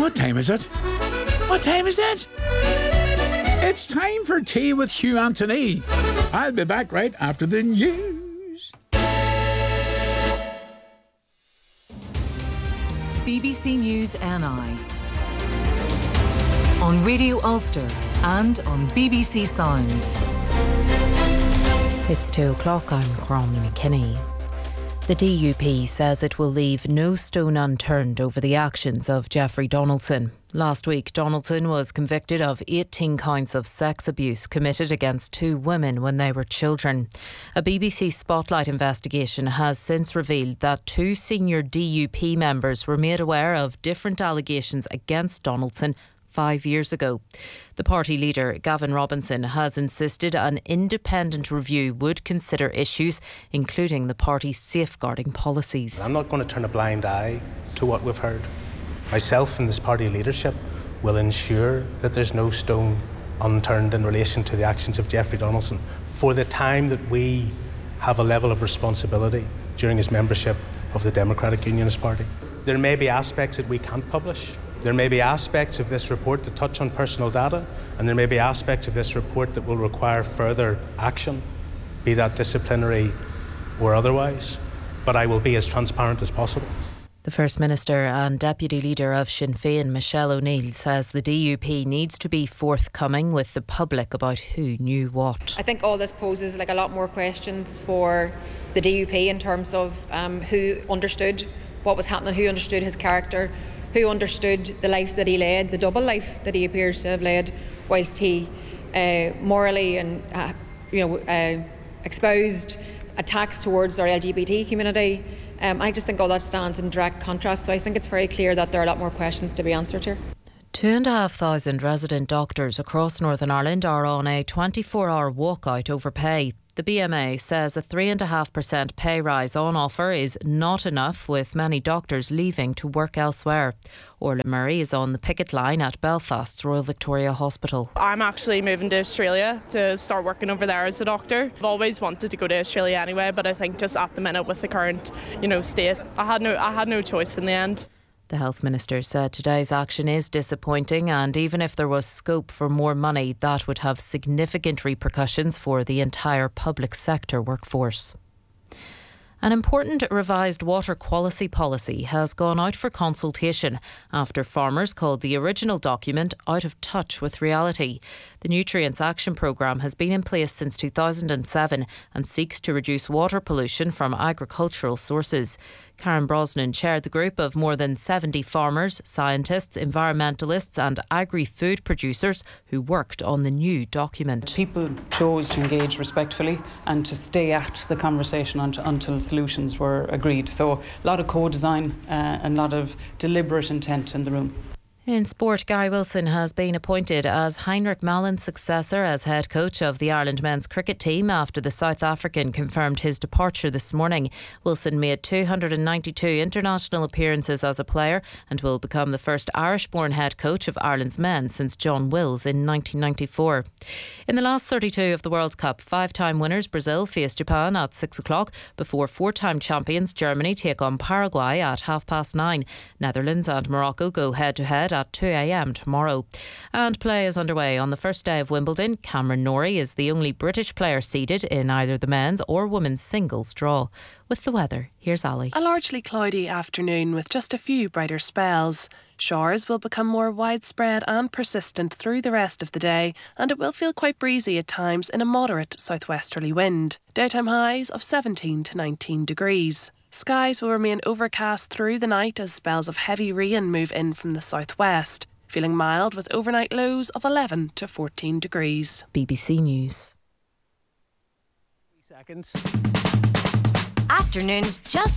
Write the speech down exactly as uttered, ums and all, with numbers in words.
What time is it? What time is it? It's time for Tea with Hugh Anthony. I'll be back right after the news. B B C News N I on Radio Ulster and on B B C Sounds. It's two o'clock. I'm Cronny McKinney. The D U P says it will leave no stone unturned over the actions of Jeffrey Donaldson. Last week, Donaldson was convicted of eighteen counts of sex abuse committed against two women when they were children. A B B C Spotlight investigation has since revealed that two senior D U P members were made aware of different allegations against Donaldson five years ago. The party leader, Gavin Robinson, has insisted an independent review would consider issues, including the party's safeguarding policies. I'm not going to turn a blind eye to what we've heard. Myself and this party leadership will ensure that there's no stone unturned in relation to the actions of Jeffrey Donaldson for the time that we have a level of responsibility during his membership of the Democratic Unionist Party. There may be aspects that we can't publish. There may be aspects of this report that touch on personal data, and there may be aspects of this report that will require further action, be that disciplinary or otherwise. But I will be as transparent as possible. The First Minister and Deputy Leader of Sinn Féin, Michelle O'Neill, says the D U P needs to be forthcoming with the public about who knew what. I think all this poses like a lot more questions for the D U P in terms of um, who understood what was happening, who understood his character, who understood the life that he led, the double life that he appears to have led, whilst he uh, morally and uh, you know uh, espoused attacks towards our L G B T community. Um, I just think all that stands in direct contrast. So I think it's very clear that there are a lot more questions to be answered here. Two and a half thousand resident doctors across Northern Ireland are on a twenty-four hour walkout over pay. The B M A says a three point five percent pay rise on offer is not enough, with many doctors leaving to work elsewhere. Orla Murray is on the picket line at Belfast's Royal Victoria Hospital. I'm actually moving to Australia to start working over there as a doctor. I've always wanted to go to Australia anyway, but I think just at the minute with the current, you know, state, I had no, I had no choice in the end. The Health Minister said today's action is disappointing, and even if there was scope for more money, that would have significant repercussions for the entire public sector workforce. An important revised water quality policy has gone out for consultation after farmers called the original document out of touch with reality. The Nutrients Action Programme has been in place since two thousand seven and seeks to reduce water pollution from agricultural sources. Karen Brosnan chaired the group of more than seventy farmers, scientists, environmentalists and agri-food producers who worked on the new document. People chose to engage respectfully and to stay at the conversation until, until solutions were agreed. So a lot of co-design uh, and a lot of deliberate intent in the room. In sport, Gary Wilson has been appointed as Heinrich Mallon's successor as head coach of the Ireland men's cricket team after the South African confirmed his departure this morning. Wilson made two hundred ninety-two international appearances as a player and will become the first Irish-born head coach of Ireland's men since John Wills in nineteen ninety-four. In the last thirty-two of the World Cup, five-time winners Brazil face Japan at six o'clock before four-time champions Germany take on Paraguay at half past nine. Netherlands and Morocco go head-to-head at two a.m. tomorrow. And play is underway on the first day of Wimbledon. Cameron Norrie is the only British player seeded in either the men's or women's singles draw. With the weather, here's Ali. A largely cloudy afternoon with just a few brighter spells. Showers will become more widespread and persistent through the rest of the day, and it will feel quite breezy at times in a moderate southwesterly wind. Daytime highs of seventeen to nineteen degrees. Skies will remain overcast through the night as spells of heavy rain move in from the southwest, feeling mild with overnight lows of eleven to fourteen degrees. B B C News. Afternoons just